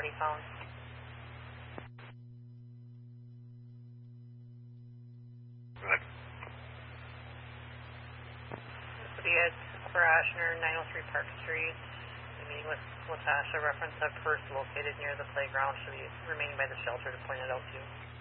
property found. Good. It's for Ashner, 903 Park Street. The meeting with Latasha reference of first located near the playground. Should be remaining by the shelter to point it out to you.